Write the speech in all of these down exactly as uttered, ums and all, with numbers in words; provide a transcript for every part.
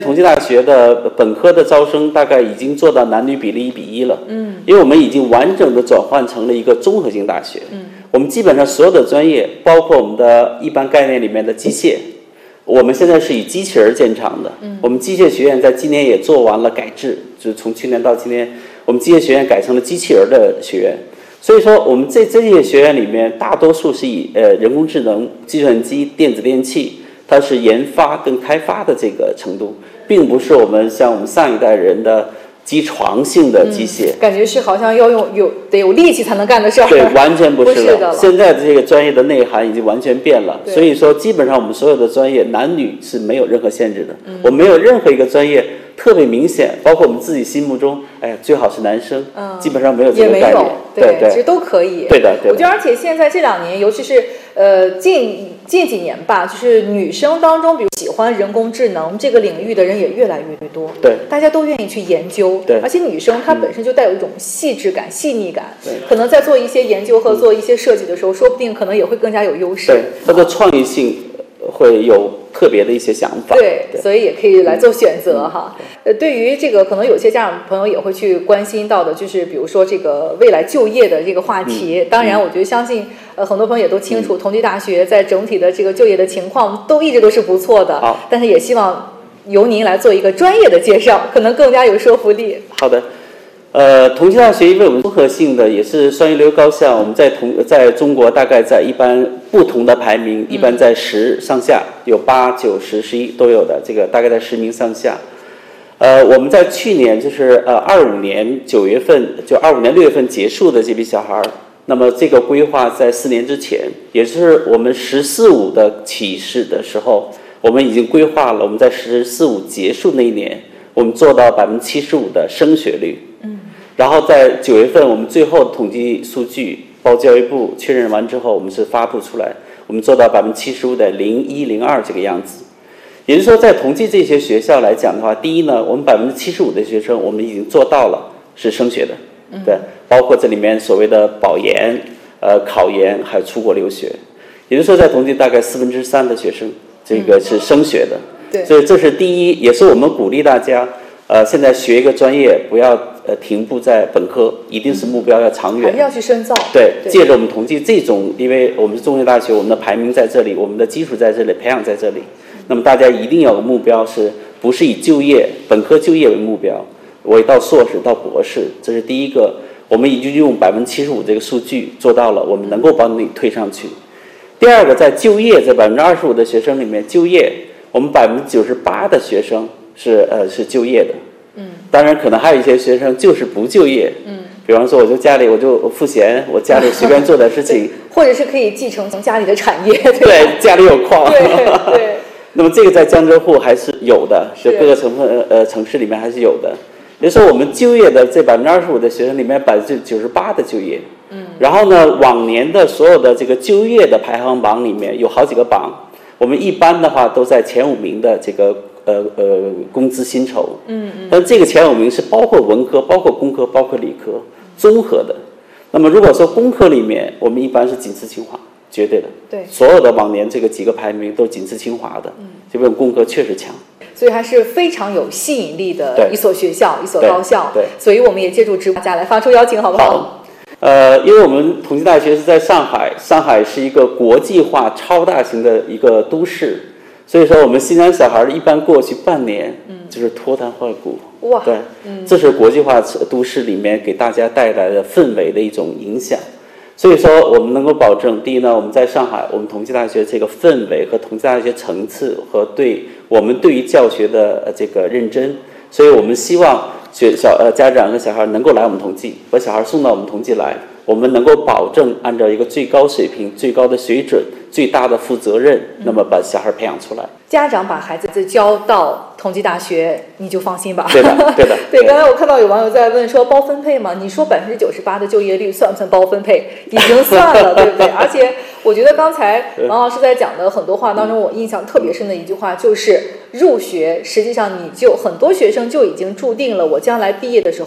同济大学的本科的招生大概已经做到男女比例一比一了， 嗯， 因为我们已经完整的转换成了一个综合性大学， 嗯， 我们基本上所有的专业，包括我们的一般概念里面的机械，我们现在是以机器人见长的，嗯，我们机械学院在今年也做完了改制，就是从去年到今年，我们机械学院改成了机器人的学院，所以说我们这这些学院里面，大多数是以呃人工智能、计算机、电子电器。它是研发跟开发的这个程度，并不是我们像我们上一代人的机床性的机械， 嗯、感觉是好像要用有得有力气才能干的事儿。 对，完全不是不是的了。 现在的这个专业的内涵已经完全变了，所以说基本上我们所有的专业男女是没有任何限制的。嗯、我没有任何一个专业特别明显，包括我们自己心目中，哎呀，最好是男生， 嗯、 基本上没有这个概念。 对对对， 其实都可以。 对的，对的。 我觉得，而且现在这两年，尤其是呃近近几年吧，就是女生当中，比如喜欢人工智能这个领域的人也越来越多。 对， 大家都愿意去研究。 对， 而且女生她本身就带有一种细致感、细腻感， 对， 可能在做一些研究和做一些设计的时候，说不定可能也会更加有优势。 对，她的创意性会有特别的一些想法。 对，对，所以也可以来做选择、嗯、哈。呃，对于这个，可能有些家长朋友也会去关心到的，就是比如说这个未来就业的这个话题。嗯、当然，我觉得相信呃很多朋友也都清楚，嗯、同济大学在整体的这个就业的情况都一直都是不错的。 好， 但是也希望由您来做一个专业的介绍，可能更加有说服力。 好的。呃，同济大学因为我们综合性的也是双一流高校，我们在同在中国大概在一般不同的排名，一般在十上下，有八、九、十、十一都有的，这个大概在十名上下。呃，我们在去年就是呃二五年九月份，就二五年六月份结束的这批小孩，那么这个规划在四年之前，也就是我们十四五的起始的时候，我们已经规划了，我们在十四五结束那一年，我们做到百分之七十五的升学率。嗯。然后在九月份，我们最后统计数据包教育部确认完之后，我们是发布出来，我们做到百分之七十五的零一零二这个样子。也就是说，在同济这些学校来讲的话，第一呢，我们百分之七十五的学生，我们已经做到了是升学的，对，包括这里面所谓的保研、呃考研，还有出国留学。也就是说，在同济大概四分之三的学生，这个是升学的。 对， 所以这是第一，也是我们鼓励大家。呃，现在学一个专业，不要呃停步在本科，一定是目标要长远， 还是要去深造。 对，借着我们同济这种，因为我们是中学大学，我们的排名在这里，我们的基础在这里，培养在这里。那么大家一定要有目标，是不是以就业本科就业为目标？我到硕士到博士，这是第一个。我们已经用百分之七十五这个数据做到了，我们能够帮你推上去。第二个，在就业这百分之二十五的学生里面，就业我们百分之九十八的学生是呃是就业的。嗯，当然可能还有一些学生就是不就业。嗯，比方说我就家里我就赋闲，我家里随便做点事情， 或者是可以继承从家里的产业。对， 对，家里有矿。 对对。 那么这个在江浙沪还是有的，就各个省份呃城市里面还是有的。也就是说，我们就业的这百分之二十五的学生里面，百分之九十八的就业。嗯。然后呢，往年的所有的这个就业的排行榜里面有好几个榜，我们一般的话都在前五名的这个呃呃工资薪酬。嗯嗯。但这个前五名是包括文科、包括工科、包括理科综合的。那么如果说工科里面，我们一般是仅次清华。绝对的， 对， 所有的往年这个几个排名都仅次清华的，嗯，这边工科确实强， 所以还是非常有吸引力的一所学校，一所高校， 对， 所以我们也借助直播大家来发出邀请，好不好？ 好，呃，因为我们同济大学是在上海，上海是一个国际化超大型的一个都市，所以说我们西南小孩一般过去半年，嗯，就是脱胎换骨， 哇， 对，嗯，这是国际化都市里面给大家带来的氛围的一种影响。所以说，我们能够保证，第一呢，我们在上海，我们同济大学这个氛围和同济大学层次和对我们对于教学的这个认真，所以我们希望学小呃家长和小孩能够来我们同济，把小孩送到我们同济来，我们能够保证按照一个最高水平、最高的水准、最大的负责任，那么把小孩培养出来。 家长把孩子交到同济大学，你就放心吧。 对的，对的。 对，刚才我看到有网友在问说包分配吗？你说百分之九十八的就业率算不算包分配？已经算了，对不对？而且我觉得刚才王老师在讲的很多话当中，我印象特别深的一句话就是入学，实际上你就很多学生就已经注定了，我将来毕业的时候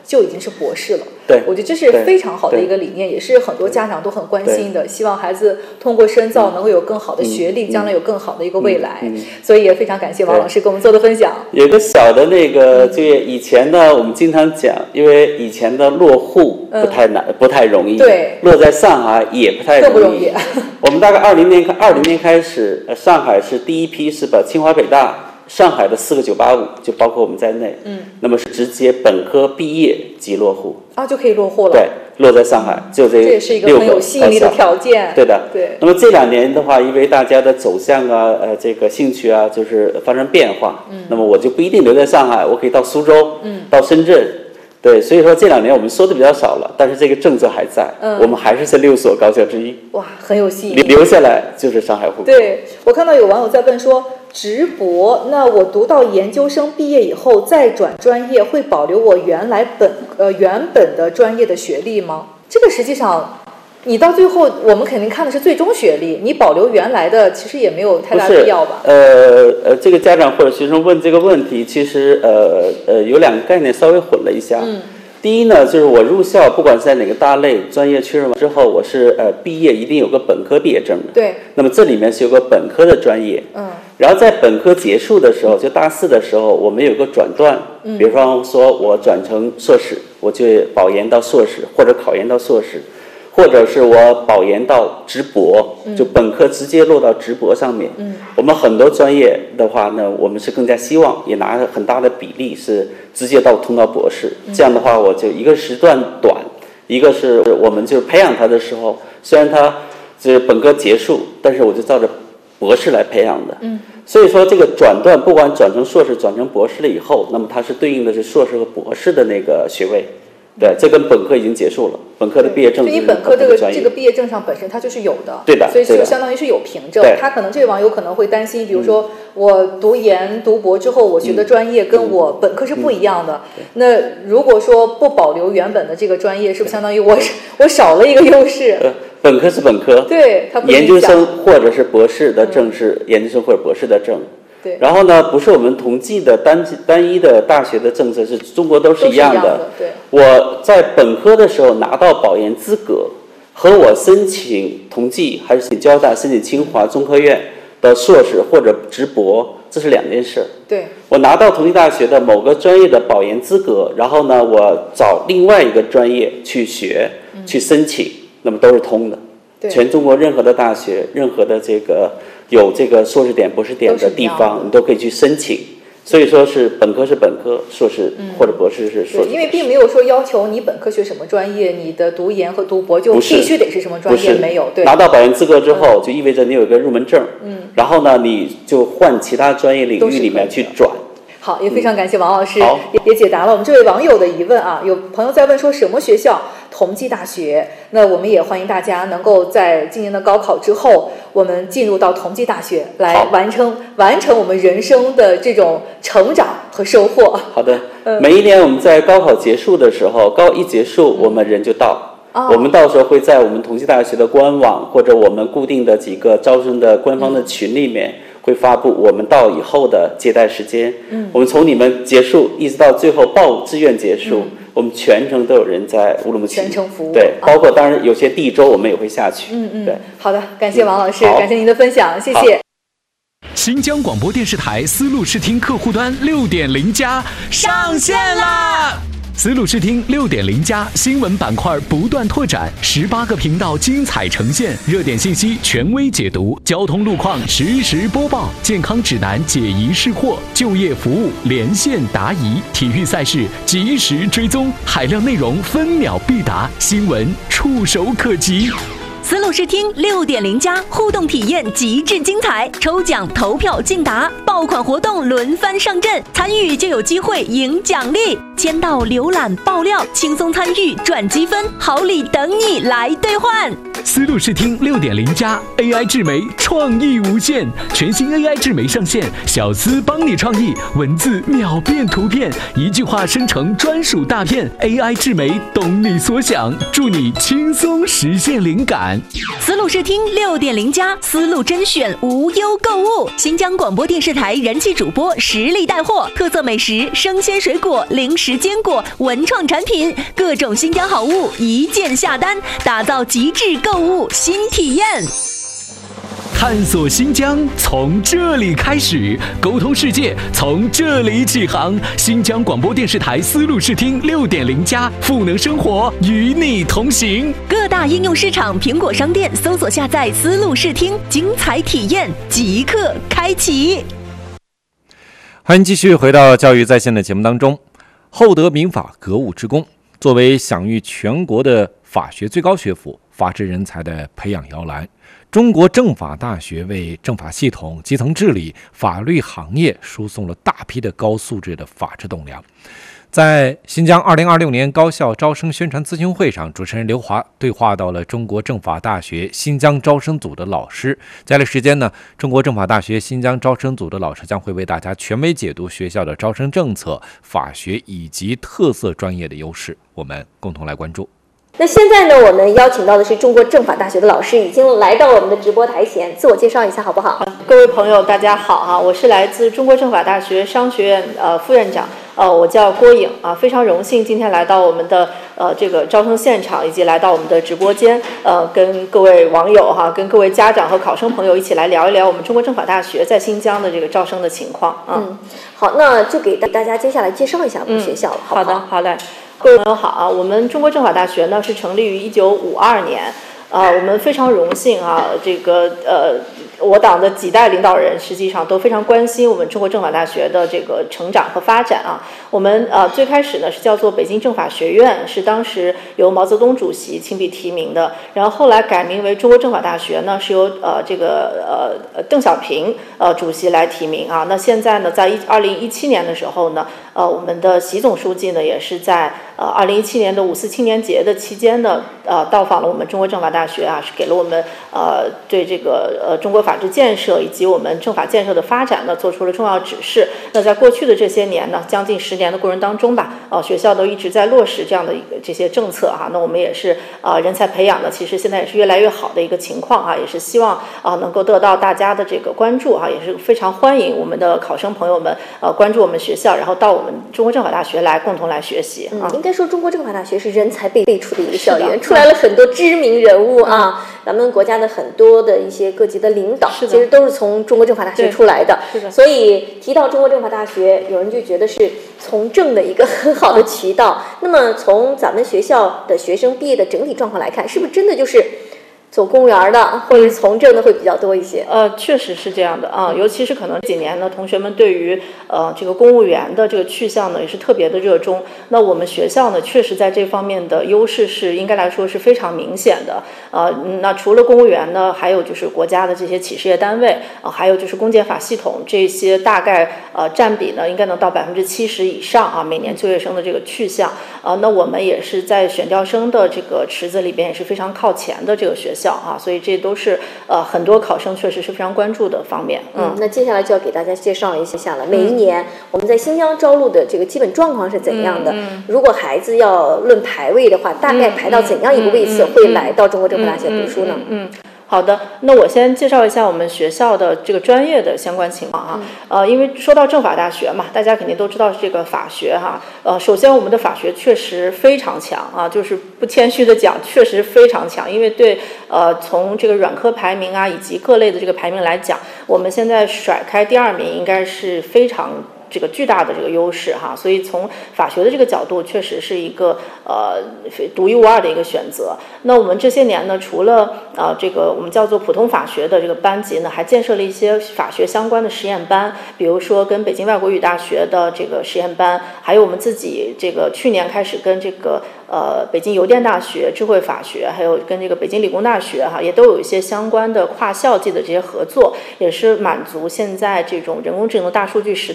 就已经是博士了。 对， 我觉得这是非常好的一个理念，也是很多家长都很关心的，希望孩子通过深造能够有更好的学历，嗯、将来有更好的一个未来。嗯嗯、所以也非常感谢王老师给我们做的分享。 有个小的那个就业，以前呢，我们经常讲，因为以前的落户不太难，嗯、不太容易， 对， 落在上海也不太容易。 更不容易。 我们大概二零年二零年开始，呃，上海是第一批是把清华北大。上海的四个九八五就包括我们在内，嗯，那么是直接本科毕业即落户啊，就可以落户了。 对，落在上海，就这这也是一个很有吸引力的条件。 对的， 对。 那么这两年的话，因为大家的走向啊，呃，这个兴趣啊，就是发生变化，嗯，那么我就不一定留在上海，我可以到苏州，嗯，到深圳。对，所以说这两年我们说的比较少了，但是这个政策还在，嗯，我们还是这六所高校之一。 哇，很有吸引力。 留下来就是上海户口。 对，我看到有网友在问说，直博，那我读到研究生毕业以后再转专业，会保留我原来本呃原本的专业的学历吗？这个实际上，你到最后我们肯定看的是最终学历，你保留原来的其实也没有太大必要吧？ 呃呃，这个家长或者学生问这个问题，其实呃呃有两个概念稍微混了一下。嗯。第一呢，就是我入校，不管是在哪个大类专业确认完之后，我是呃毕业一定有个本科毕业证的。 对。 那么这里面是有个本科的专业。嗯。然后在本科结束的时候，就大四的时候，我们有个转段，嗯，比方说我转成硕士，我就保研到硕士，或者考研到硕士。或者是我保研到直博，就本科直接落到直博上面。嗯，我们很多专业的话呢，我们是更加希望也拿很大的比例是直接到通到博士。这样的话，我就一个时段短，一个是我们就培养他的时候，虽然他是本科结束，但是我就照着博士来培养的。嗯，所以说这个转段，不管转成硕士、转成博士了以后，那么它是对应的是硕士和博士的那个学位。对，这跟本科已经结束了，本科的毕业证。 所以你本科这个这个毕业证上本身它就是有的， 对的， 所以就相当于是有凭证。他可能这个网友可能会担心，比如说我读研读博之后，我学的专业跟我本科是不一样的。嗯嗯、那如果说不保留原本的这个专业，是不是相当于我我少了一个优势？ 呃，本科是本科， 对，它不研究生或者是博士的证是研究生或者博士的证。 对， 然后呢，不是我们同济的单单一的大学的政策，是中国都是一样的。 都是一样的，对。 我在本科的时候拿到保研资格，和我申请同济还是申请交大、申请清华、中科院的硕士或者直博，这是两件事。 对。 我拿到同济大学的某个专业的保研资格，然后呢，我找另外一个专业去学、嗯、去申请，那么都是通的。 对。 全中国任何的大学，任何的这个。有这个硕士点、博士点的地方，你都可以去申请。所以说是本科是本科，硕士或者博士是硕士。 嗯、因为并没有说要求你本科学什么专业，你的读研和读博就必须得是什么专业，没有。对。 拿到保研资格之后，就意味着你有一个入门证。嗯。然后呢，你就换其他专业领域里面去转。 好，也非常感谢王老师， 嗯、 也也解答了我们这位网友的疑问啊。有朋友在问说什么学校？同济大学。那我们也欢迎大家能够在今年的高考之后，我们进入到同济大学来完成完成我们人生的这种成长和收获。 好的，嗯、每一年我们在高考结束的时候，高一结束，我们人就到。嗯、我们到时候会在我们同济大学的官网或者我们固定的几个招生的官方的群里面。嗯会发布我们到以后的接待时间。嗯，我们从你们结束一直到最后报志愿结束，嗯、我们全程都有人在乌鲁木齐全程服务。 对，包括当然有些地州我们也会下去。 嗯嗯， 对， 好的，感谢王老师，嗯、感谢您的分享，谢谢。 新疆广播电视台丝路视听客户端 六点零 加上线啦！丝路视听 六点零 加新闻板块不断拓展，十八个频道精彩呈现，热点信息权威解读，交通路况实时播报，健康指南解疑释惑，就业服务连线答疑，体育赛事及时追踪，海量内容分秒必达，新闻触手可及。 丝路视听 六点零 加互动体验极致精彩，抽奖投票竞答，爆款活动轮番上阵，参与就有机会赢奖励。签到、浏览、爆料，轻松参与赚积分，好礼等你来兑换。 思路视听六点零加 A I 智媒创意无限，全新 A I 智媒上线，小思帮你创意，文字秒变图片，一句话生成专属大片 ，A I 智媒懂你所想，助你轻松实现灵感。 思路视听六点零加，思路甄选无忧购物，新疆广播电视台人气主播实力带货，特色美食、生鲜水果、零食坚果、文创产品，各种新疆好物一键下单，打造极致购物新体验。 探索新疆从这里开始，沟通世界从这里起航。新疆广播电视台思路视听六点零加，赋能生活，与你同行。 各大应用市场、苹果商店搜索下载思路视听，精彩体验即刻开启。 欢迎继续回到教育在线的节目当中。厚德民法，格物致公，作为享誉全国的法学最高学府，法治人才的培养摇篮，中国政法大学为政法系统、基层治理、法律行业输送了大批的高素质的法治栋梁。在新疆二零二六年高校招生宣传咨询会上，主持人刘华对话到了中国政法大学新疆招生组的老师。接下来时间呢，中国政法大学新疆招生组的老师将会为大家权威解读学校的招生政策、法学以及特色专业的优势，我们共同来关注。 那现在呢，我们邀请到的是中国政法大学的老师，已经来到我们的直播台前，自我介绍一下好不好？ 各位朋友，大家好哈，我是来自中国政法大学商学院呃副院长，呃，我叫郭颖啊，非常荣幸今天来到我们的呃这个招生现场，以及来到我们的直播间，呃，跟各位网友哈，跟各位家长和考生朋友一起来聊一聊我们中国政法大学在新疆的这个招生的情况啊。 嗯，好，那就给大家接下来介绍一下我们学校了，嗯、好不好？ 好的，好嘞。各位朋友好啊，我们中国政法大学呢是成立于一九五二年，啊、呃，我们非常荣幸啊，这个呃，我党的几代领导人实际上都非常关心我们中国政法大学的这个成长和发展啊。我们呃最开始呢是叫做北京政法学院，是当时由毛泽东主席亲笔提名的，然后后来改名为中国政法大学呢，是由呃这个呃邓小平呃主席来提名啊。那现在呢，在一二零一七年的时候呢，呃我们的习总书记呢也是在呃二零一七年的五四青年节的期间呢，呃到访了我们中国政法大学啊，是给了我们呃对这个呃中国法治建设以及我们政法建设的发展呢做出了重要指示。那在过去的这些年呢，将近十年的过程当中吧，呃学校都一直在落实这样的一个这些政策哈、啊。那我们也是呃人才培养呢，其实现在也是越来越好的一个情况啊，也是希望啊、呃、能够得到大家的这个关注哈、啊，也是非常欢迎我们的考生朋友们呃关注我们学校，然后到我们中国政法大学来共同来学习啊。 嗯，应该说中国政法大学是人才辈辈出的一个校园，出来了很多知名人物啊，嗯、咱们国家的很多的一些各级的领导，其实都是从中国政法大学出来的。 是的， 所以提到中国政法大学，有人就觉得是从政的一个很好的渠道。嗯、那么从咱们学校的学生毕业的整体状况来看，是不是真的就是走公务员的或者是从政的会比较多一些？ 呃，确实是这样的啊，尤其是可能这几年呢，同学们对于呃这个公务员的这个去向呢，也是特别的热衷。那我们学校呢，确实在这方面的优势是应该来说是非常明显的。呃，那除了公务员呢，还有就是国家的这些企事业单位啊、呃，还有就是公检法系统这些，大概呃占比呢，应该能到百分之七十以上啊，每年就业生的这个去向啊、呃，那我们也是在选调生的这个池子里边也是非常靠前的这个学校。啊，所以这都是呃很多考生确实是非常关注的方面。 嗯，嗯那接下来就要给大家介绍一下了。每一年我们在新疆招录的这个基本状况是怎样的？嗯嗯、如果孩子要论排位的话，大概排到怎样一个位次会来到中国政法大学读书呢？ 嗯。嗯嗯嗯好的，那我先介绍一下我们学校的这个专业的相关情况哈。呃，因为说到政法大学嘛，大家肯定都知道这个法学哈。呃，首先我们的法学确实非常强啊，就是不谦虚的讲，确实非常强。因为对呃从这个软科排名啊以及各类的这个排名来讲，我们现在甩开第二名应该是非常这个巨大的这个优势哈，所以从法学的这个角度，确实是一个呃独一无二的一个选择。那我们这些年呢，除了呃这个我们叫做普通法学的这个班级呢，还建设了一些法学相关的实验班，比如说跟北京外国语大学的这个实验班，还有我们自己这个去年开始跟这个呃北京邮电大学智慧法学，还有跟这个北京理工大学哈，也都有一些相关的跨校际的这些合作，也是满足现在这种人工智能大数据时代下。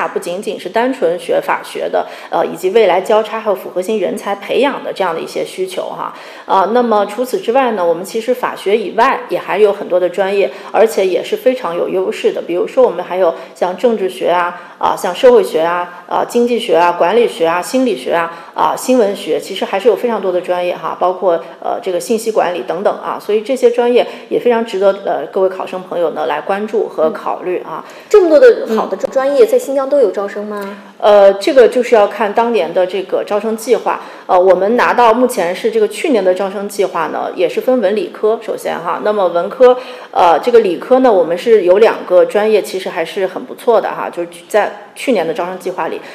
下不仅仅是单纯学法学的，呃，以及未来交叉还有复合型人才培养的这样的一些需求哈。啊、呃，那么除此之外呢，我们其实法学以外也还有很多的专业，而且也是非常有优势的。比如说我们还有像政治学啊，啊、呃，像社会学啊，啊、呃，经济学啊，管理学啊，心理学啊，啊、呃，新闻学，其实还是有非常多的专业哈，包括呃这个信息管理等等啊，所以这些专业也非常值得呃各位考生朋友呢来关注和考虑啊。 这么多的好的专业在新疆都有招生吗？ 呃，这个就是要看当年的这个招生计划。呃，我们拿到目前是这个去年的招生计划呢，也是分文理科。首先哈，那么文科，呃，这个理科呢，我们是有两个专业，其实还是很不错的哈，就是在去年的招生计划里